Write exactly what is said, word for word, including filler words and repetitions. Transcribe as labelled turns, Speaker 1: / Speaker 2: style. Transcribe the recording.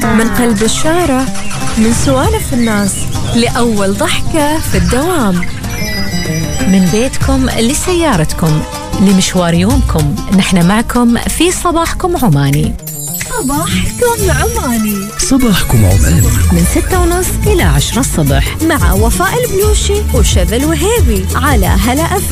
Speaker 1: من قلب الشارع، من سوالف الناس لأول ضحكة في الدوام.
Speaker 2: من بيتكم لسيارتكم لمشوار يومكم، نحن معكم في صباحكم عماني.
Speaker 1: صباحكم عماني
Speaker 3: صباحكم عماني
Speaker 2: من ستة ونص إلى عشرة الصبح
Speaker 1: مع وفاء البلوشي وشذى الوهيبي على هلا أف